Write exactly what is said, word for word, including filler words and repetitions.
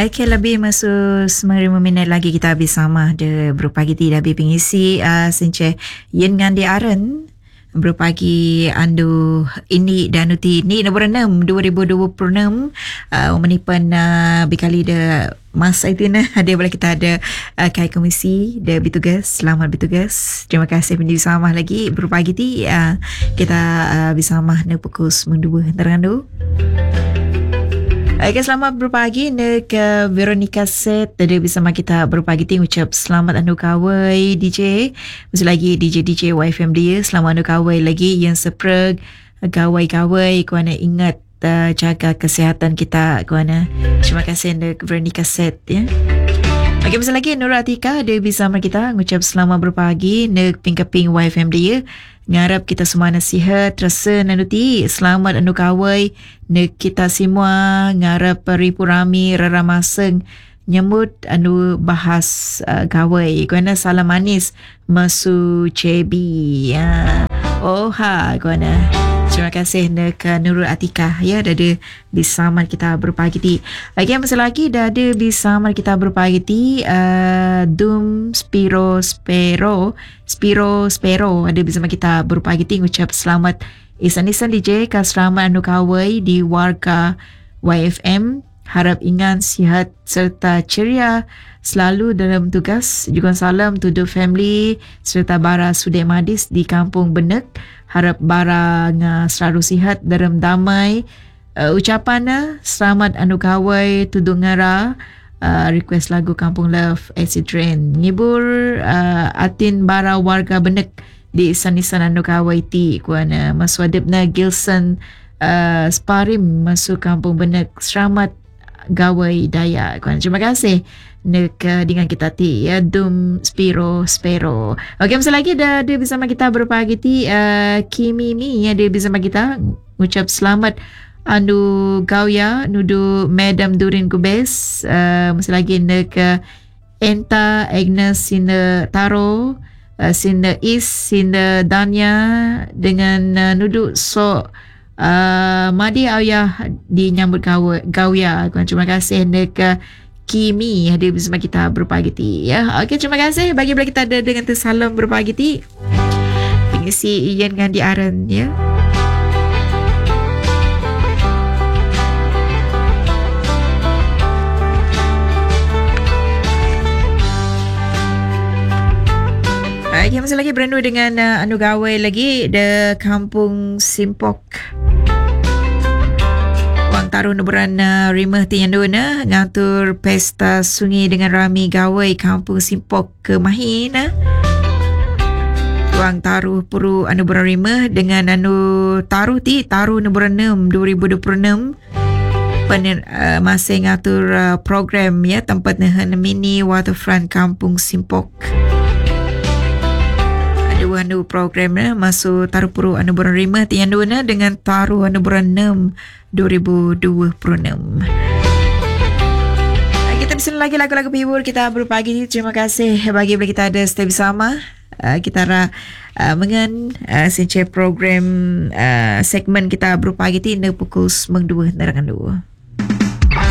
Okey, lebih masuk sembilan puluh lima minit lagi kita habis sama de berpagi ti dah pengisi uh, since yen ngan di aren berpagi andu ini dan uti ni nombor enam dua ribu dua puluh enam uh, menipan uh, berkali de masa itu nah ada boleh kita ada uh, kai komisi de bertugas. Selamat bertugas. Terima kasih menjadi sama lagi berpagi ti uh, kita uh, bersama ne pukul sembilan terandu. Okay, selamat berpagi nek uh, Veronica Set tadi bersama kita berpagi ting ucap selamat anu kawai D J. Masih lagi D J D J Y F M dia. Selamat anu kawai lagi yang sepreg kawai-kawai kuana ingat uh, jaga kesihatan kita kuana. Terima kasih nek Veronica Set ya. Okay, masih lagi Nur Atika dia bersama kita ngucap selamat berpagi nek Pingkaping Y F M dia. Ngarap kita semua nasihat rasa nanuti selamat anu kawai nek kita semua ngarap ripu rami raramaseng nyambut anu bahas uh, kawai kuana salam manis masu cebi ya. Oh ha kuana. Terima kasih nek Nurul Atika ya dah ada bersama kita berpagi ti. Lagi masa lagi dah ada bersama kita berpagi ti uh, Dum Spiro Spero Spiro Spero ada bersama kita berpagi ti ngucap selamat isan-isan D J ka selamat anu kawai di warga Y F M. Harap ingat sihat serta ceria selalu dalam tugas. Juga salam to the family serta bara Sudek Madis di Kampung Benek. Harap bara nga selalu sihat dalam damai. Uh, ucapan na selamat anu kawai tudung ngara. Uh, request lagu Kampung Love Acid Rain. Ngibur uh, atin bara warga Benek di isan-isan anu kawai ti kuana maswadib na Gilson uh, Sparim masuk Kampung Benek. Selamat gawai daya kuan. Terima kasih nek uh, dengan kita ti ya Dum Spiro Spero. Okey, masa lagi dah dia bersama kita berpagi ti uh, Kimimi ya dia bersama kita ngucap selamat anu gauya nudu Madam Durin Gubes. Uh, masa lagi nek uh, Enta Agnes Sina Taro uh, Sina Is Sina Danya dengan uh, nudu so Uh, Madi ayah dinyambut gawa, gauya. Terima kasih nek uh, Kimi hadir bersama kita berpagi ti ya. Okey, terima kasih bagi bila kita ada dengan tersalam berpagi ti. Pengisi Ian dengan di Aren ya. Okay, masih lagi berandu dengan uh, anu gawai lagi de Kampung Simpok. Wang taruh nuburan uh, rimah tianduna ngatur pesta sungai dengan rami gawai Kampung Simpok ke Mahina. Wang taruh puru anu nuburan rimah dengan anu taruh ti taruh nuburan enam dua ribu dua puluh enam. Pen uh, masih ngatur uh, program ya tempat nahan mini waterfront Kampung Simpok. Anu program na masuk taruh puru anu buran lima tianduna dengan taruh anu buran enam dua ribu dua puluh enam. Kita bisa lagi lagu-lagu hibur kita berpagi. Terima kasih bagi bila kita ada stay bersama. Uh, kita ra uh, mengen uh, since program uh, segmen kita berpagi ti pukul sembilan dua nerangan dua.